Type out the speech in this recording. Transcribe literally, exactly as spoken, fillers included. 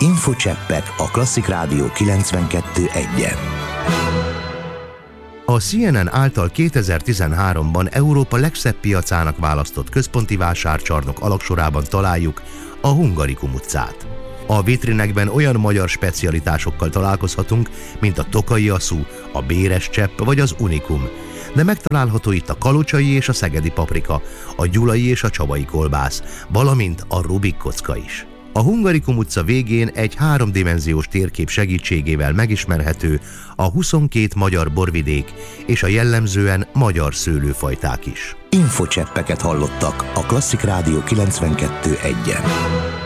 Infocseppek a Klasszik Rádió kilencvenkettő egyen. A C N N által kétezer-tizenháromban Európa legszebb piacának választott központi vásárcsarnok alagsorában találjuk a Hungarikum utcát. A vitrinekben olyan magyar specialitásokkal találkozhatunk, mint a tokai aszú, a béres csepp vagy az unikum, de megtalálható itt a kalocsai és a szegedi paprika, a gyulai és a csabai kolbász, valamint a Rubik kocka is. A Hungarikum utca végén egy háromdimenziós térkép segítségével megismerhető a huszonkét magyar borvidék és a jellemzően magyar szőlőfajták is. Infocseppeket hallottak a Klasszik Rádió kilencvenkettő egyen.